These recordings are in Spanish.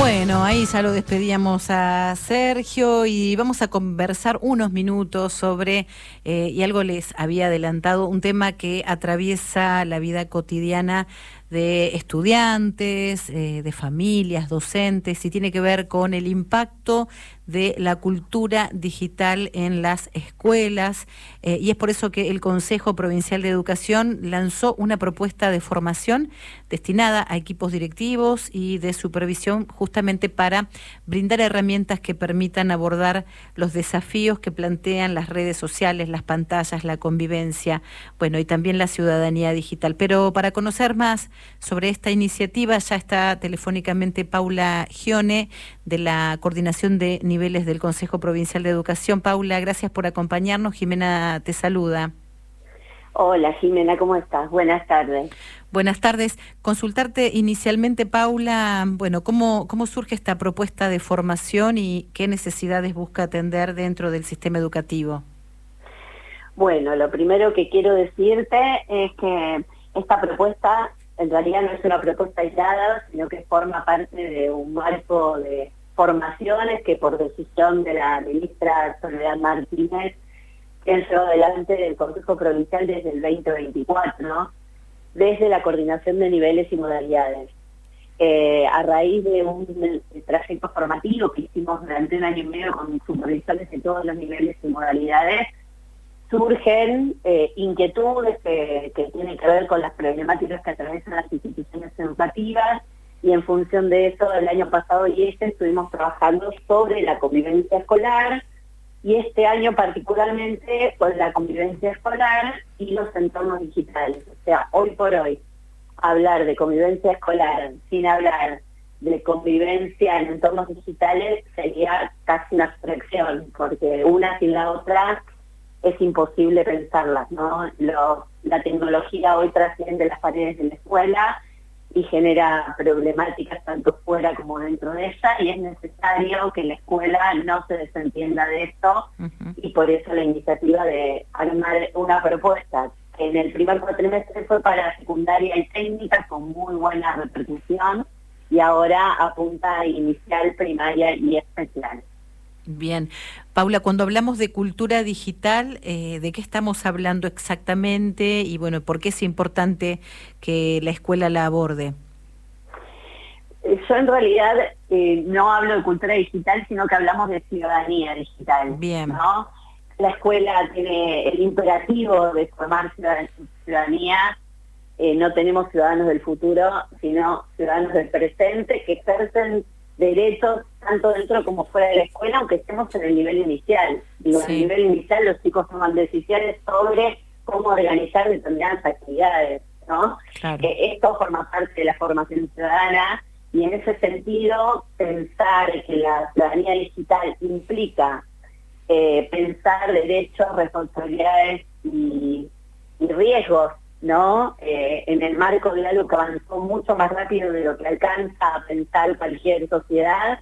Bueno, ahí ya lo despedíamos a Sergio y vamos a conversar unos minutos sobre, y algo les había adelantado, un tema que atraviesa la vida cotidiana de estudiantes, de familias, docentes, y tiene que ver con el impacto de la cultura digital en las escuelas, y es por eso que el Consejo Provincial de Educación lanzó una propuesta de formación destinada a equipos directivos y de supervisión justamente para brindar herramientas que permitan abordar los desafíos que plantean las redes sociales, las pantallas, la convivencia, bueno, y también la ciudadanía digital. Pero para conocer más sobre esta iniciativa ya está telefónicamente Paula Gione, de la Coordinación de Niveles del Consejo Provincial de Educación. Paula, gracias por acompañarnos. Jimena te saluda. Hola Jimena, ¿cómo estás? Buenas tardes. Buenas tardes. Consultarte inicialmente, Paula, bueno, ¿cómo surge esta propuesta de formación y qué necesidades busca atender dentro del sistema educativo? Bueno, lo primero que quiero decirte es que esta propuesta en realidad no es una propuesta aislada, sino que forma parte de un marco de formaciones que por decisión de la ministra Soledad Martínez que han llevado adelante el Consejo Provincial desde el 2024, ¿no? Desde la coordinación de niveles y modalidades. A raíz de un trayecto formativo que hicimos durante 1 año y medio con supervisores de todos los niveles y modalidades, surgen inquietudes que tienen que ver con las problemáticas que atraviesan las instituciones educativas, y en función de eso, el año pasado y estuvimos trabajando sobre la convivencia escolar, y este año particularmente con la convivencia escolar y los entornos digitales. O sea, hoy por hoy, hablar de convivencia escolar sin hablar de convivencia en entornos digitales sería casi una abstracción, porque una sin la otra es imposible pensarlas, ¿no? La tecnología hoy trasciende las paredes de la escuela y genera problemáticas tanto fuera como dentro de ella, y es necesario que la escuela no se desentienda de esto, y por eso la iniciativa de armar una propuesta que en el primer cuatrimestre fue para secundaria y técnica con muy buena repercusión, y ahora apunta a inicial, primaria y especial. Bien. Paula, cuando hablamos de cultura digital, ¿de qué estamos hablando exactamente? Y bueno, ¿por qué es importante que la escuela la aborde? Yo en realidad no hablo de cultura digital, sino que hablamos de ciudadanía digital. Bien. ¿No? La escuela tiene el imperativo de formar ciudadanía. No tenemos ciudadanos del futuro, sino ciudadanos del presente que ejercen derechos tanto dentro como fuera de la escuela, aunque estemos en el nivel inicial. Digo, sí. En el nivel inicial los chicos toman decisiones sobre cómo organizar determinadas actividades, ¿no? Claro. Esto forma parte de la formación ciudadana, y en ese sentido pensar que la ciudadanía digital implica pensar derechos, responsabilidades y riesgos, ¿no? En el marco de algo que avanzó mucho más rápido de lo que alcanza a pensar cualquier sociedad,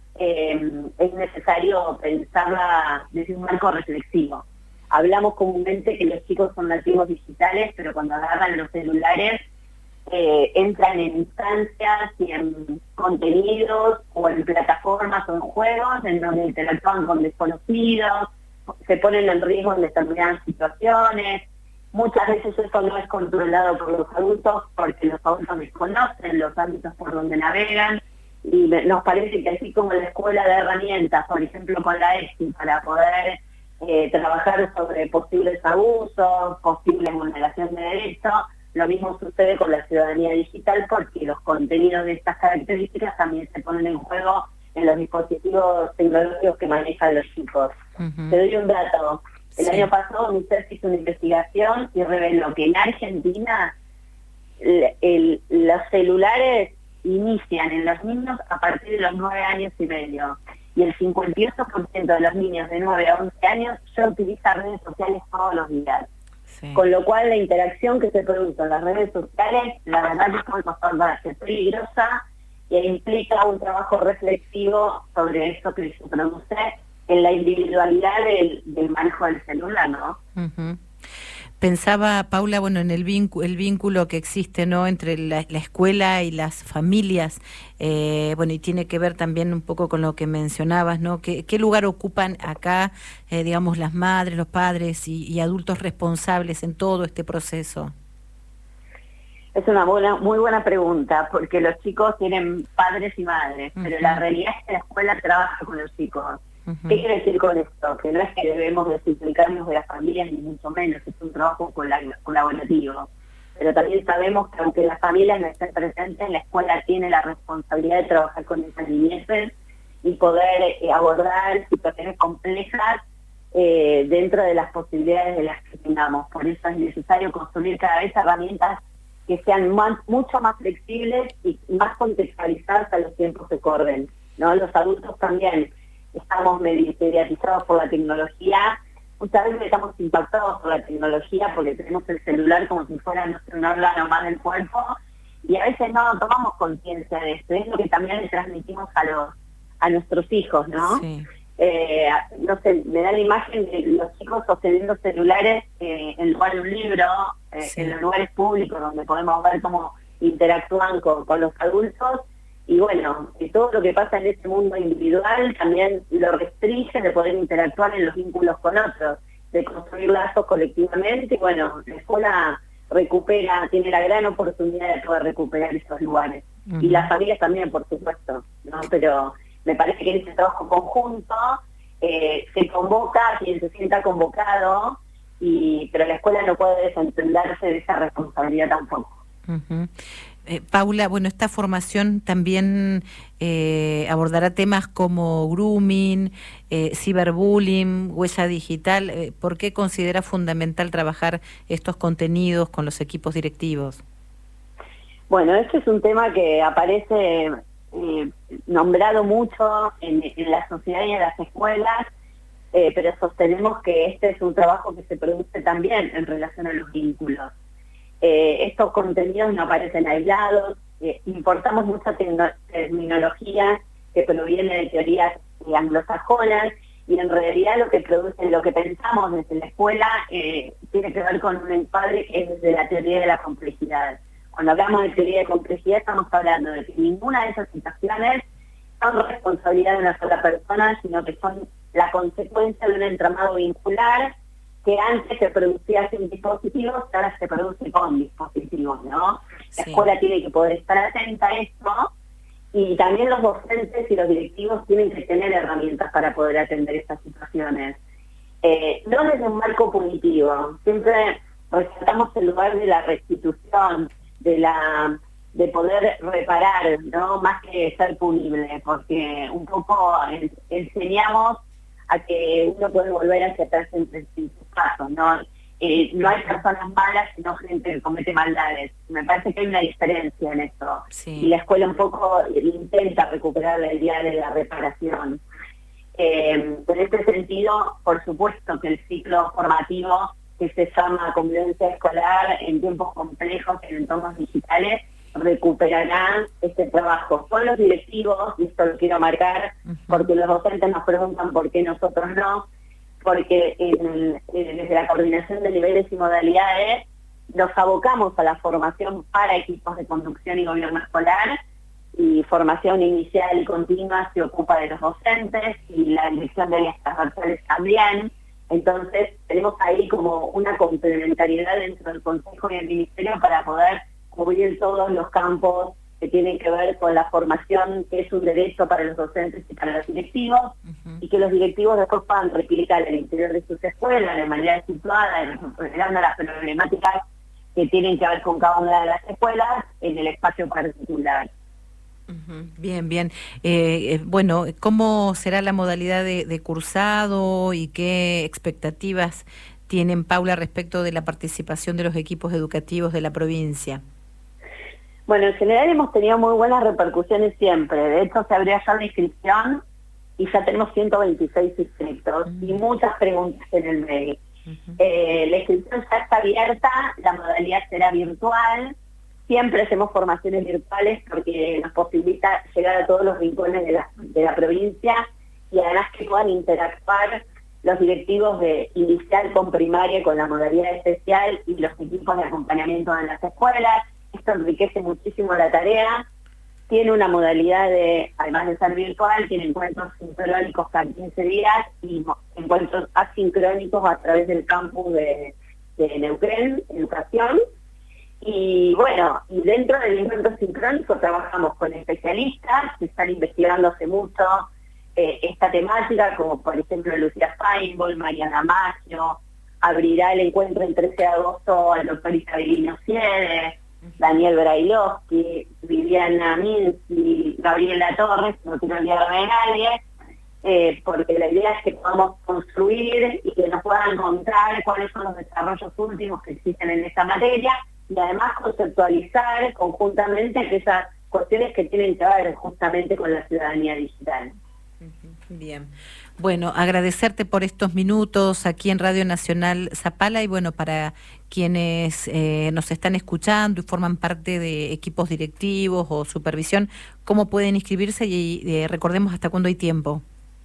es necesario pensarla desde un marco reflexivo. Hablamos comúnmente que los chicos son nativos digitales, pero cuando agarran los celulares entran en instancias y en contenidos o en plataformas o en juegos en donde interactúan con desconocidos, se ponen en riesgo en determinadas situaciones. Muchas veces eso no es controlado por los adultos porque los adultos desconocen los ámbitos por donde navegan, y nos parece que así como la escuela da herramientas, por ejemplo con la ESI, para poder trabajar sobre posibles abusos, posible vulneración de derechos, lo mismo sucede con la ciudadanía digital, porque los contenidos de estas características también se ponen en juego en los dispositivos tecnológicos que manejan los chicos. Te doy un dato. El año pasado UNICEF hizo una investigación y reveló que en Argentina los celulares inician en los niños a partir de los 9 años y medio. Y el 58% de los niños de 9 a 11 años ya utiliza redes sociales todos los días. Sí. Con lo cual la interacción que se produce en las redes sociales, la verdad que es bastante peligrosa, y implica un trabajo reflexivo sobre eso que se produce en la individualidad del manejo del celular, ¿no? Pensaba, Paula, bueno, en el vínculo que existe, ¿no?, entre la escuela y las familias, bueno, y tiene que ver también un poco con lo que mencionabas, ¿no? ¿Qué lugar ocupan acá, digamos, las madres, los padres y adultos responsables en todo este proceso? Es una muy buena pregunta, porque los chicos tienen padres y madres, pero la realidad es que la escuela trabaja con los chicos. ¿Qué quiere decir con esto? Que no es que debemos desimplicarnos de las familias, ni mucho menos, es un trabajo colaborativo. Pero también sabemos que aunque las familias no estén presentes, la escuela tiene la responsabilidad de trabajar con esas niñeces y poder abordar situaciones complejas dentro de las posibilidades de las que tengamos. Por eso es necesario construir cada vez herramientas que sean mucho más flexibles y más contextualizadas a los tiempos que corren, ¿no? Los adultos también estamos mediatizados por la tecnología, muchas veces estamos impactados por la tecnología porque tenemos el celular como si fuera nuestro órgano más del cuerpo y a veces no tomamos conciencia de esto. Es lo que también le transmitimos a nuestros hijos, ¿no? Sí. No sé, me da la imagen de los chicos sosteniendo celulares en lugar de un libro, Sí. en los lugares públicos donde podemos ver cómo interactúan con los adultos. Y bueno, que todo lo que pasa en ese mundo individual también lo restringe de poder interactuar en los vínculos con otros, de construir lazos colectivamente. Y bueno, la escuela tiene la gran oportunidad de poder recuperar esos lugares. Y las familias también, por supuesto, ¿no? Pero me parece que en ese trabajo conjunto se convoca a quien se sienta convocado, pero la escuela no puede desentenderse de esa responsabilidad tampoco. Paula, bueno, esta formación también abordará temas como grooming, ciberbullying, huella digital. ¿Por qué considera fundamental trabajar estos contenidos con los equipos directivos? Bueno, este es un tema que aparece nombrado mucho en la sociedad y en las escuelas, pero sostenemos que este es un trabajo que se produce también en relación a los vínculos. Estos contenidos no aparecen aislados, importamos mucha terminología que proviene de teorías anglosajonas y en realidad lo que pensamos desde la escuela tiene que ver con un encuadre que es desde la teoría de la complejidad. Cuando hablamos de teoría de complejidad estamos hablando de que ninguna de esas situaciones son responsabilidad de una sola persona, sino que son la consecuencia de un entramado vincular que antes se producía sin dispositivos, que ahora se produce con dispositivos, ¿no? La escuela tiene que poder estar atenta a esto y también los docentes y los directivos tienen que tener herramientas para poder atender estas situaciones. No desde un marco punitivo, siempre resaltamos el lugar de la restitución, de poder reparar, ¿no? Más que ser punible, porque un poco enseñamos a que uno puede volver hacia atrás en sus pasos, ¿no? No hay personas malas, sino gente que comete maldades. Me parece que hay una diferencia en esto. Sí. Y la escuela un poco intenta recuperar la idea de la reparación. En este sentido, por supuesto que el ciclo formativo que se llama convivencia escolar en tiempos complejos, en entornos digitales, recuperará este trabajo con los directivos, y esto lo quiero marcar, porque los docentes nos preguntan por qué nosotros no, porque desde la coordinación de niveles y modalidades nos abocamos a la formación para equipos de conducción y gobierno escolar, y formación inicial y continua se ocupa de los docentes, y la dirección de áreas transversales también. Entonces tenemos ahí como una complementariedad dentro del Consejo y el Ministerio para poder cubrir todos los campos que tienen que ver con la formación, que es un derecho para los docentes y para los directivos, y que los directivos después puedan replicar en el interior de sus escuelas de manera situada, revelando las problemáticas que tienen que ver con cada una de las escuelas en el espacio particular. Bien, bien. Bueno, ¿cómo será la modalidad de cursado y qué expectativas tienen, Paula, respecto de la participación de los equipos educativos de la provincia? Bueno, en general hemos tenido muy buenas repercusiones siempre. De hecho, se abrió ya la inscripción y ya tenemos 126 inscritos y muchas preguntas en el mail. La inscripción ya está abierta, la modalidad será virtual. Siempre hacemos formaciones virtuales porque nos posibilita llegar a todos los rincones de la provincia y además que puedan interactuar los directivos de inicial con primaria con la modalidad especial y los equipos de acompañamiento en las escuelas. Esto enriquece muchísimo la tarea. Tiene una modalidad de, además de ser virtual, tiene encuentros sincrónicos cada 15 días y encuentros asincrónicos a través del campus de Neuquén, Educación. Y bueno, y dentro del encuentro sincrónico trabajamos con especialistas que están investigando hace mucho esta temática, como por ejemplo Lucía Feinbold, Mariana Maggio. Abrirá el encuentro el 13 de agosto el doctor Isabelino Siede, Daniel Brailovsky, Viviana Minzi, Gabriela Torres, no quiero olvidarme de nadie, porque la idea es que podamos construir y que nos puedan contar cuáles son los desarrollos últimos que existen en esta materia y además conceptualizar conjuntamente aquellas cuestiones que tienen que ver justamente con la ciudadanía digital. Bien. Bueno, agradecerte por estos minutos aquí en Radio Nacional Zapala y bueno, para quienes nos están escuchando y forman parte de equipos directivos o supervisión, ¿cómo pueden inscribirse? Y recordemos hasta cuándo hay tiempo.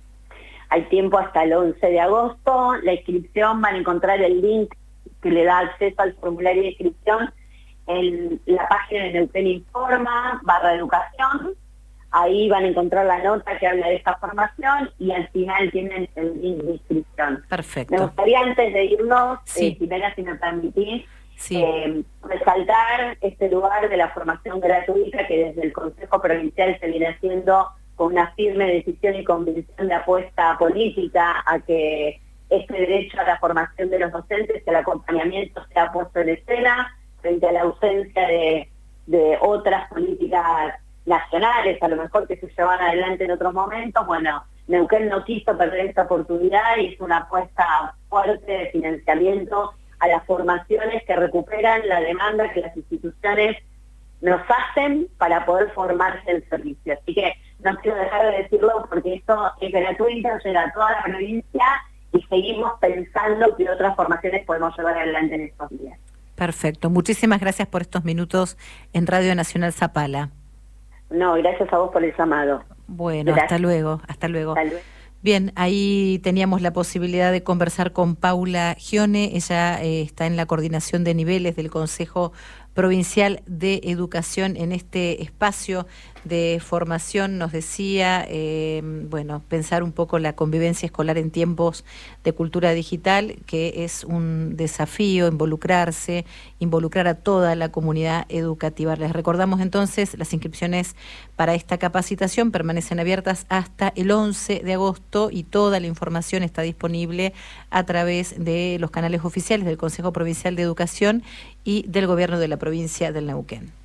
Hay tiempo hasta el 11 de agosto. La inscripción, van a encontrar el link que le da acceso al formulario de inscripción en la página de Neuquén Informa, /educación. Ahí van a encontrar la nota que habla de esta formación y al final tienen el link de inscripción. Perfecto. Me gustaría antes de irnos, sí. Jimena, si me permitís, sí. Resaltar este lugar de la formación gratuita que desde el Consejo Provincial se viene haciendo con una firme decisión y convicción de apuesta política a que este derecho a la formación de los docentes, el acompañamiento sea puesto en escena frente a la ausencia de otras políticas nacionales, a lo mejor que se llevan adelante en otros momentos. Bueno, Neuquén no quiso perder esta oportunidad y hizo una apuesta fuerte de financiamiento a las formaciones que recuperan la demanda que las instituciones nos hacen para poder formarse el servicio. Así que no quiero dejar de decirlo porque esto es gratuito, llega a toda la provincia y seguimos pensando que otras formaciones podemos llevar adelante en estos días. Perfecto. Muchísimas gracias por estos minutos en Radio Nacional Zapala. No, gracias a vos por el llamado. Bueno, gracias. Hasta luego. Hasta luego. Hasta luego. Bien, ahí teníamos la posibilidad de conversar con Paula Gione. Ella está en la coordinación de niveles del Consejo Provincial de Educación en este espacio de formación. Nos decía, bueno, pensar un poco la convivencia escolar en tiempos de cultura digital, que es un desafío involucrarse, involucrar a toda la comunidad educativa. Les recordamos entonces, las inscripciones para esta capacitación permanecen abiertas hasta el 11 de agosto y toda la información está disponible a través de los canales oficiales del Consejo Provincial de Educación y del Gobierno de la provincia del Neuquén.